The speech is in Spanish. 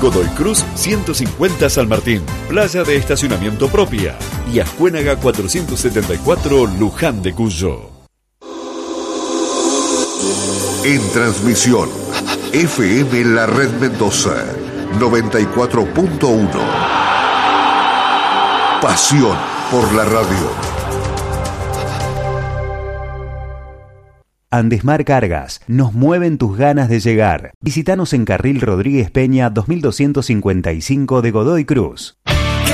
Godoy Cruz 150 San Martín, playa de estacionamiento propia, y Ascuénaga 474 Luján de Cuyo. En transmisión, FM La Red Mendoza, 94.1. Pasión por la radio. Andesmar Cargas, nos mueven tus ganas de llegar. Visítanos en Carril Rodríguez Peña 2255 de Godoy Cruz.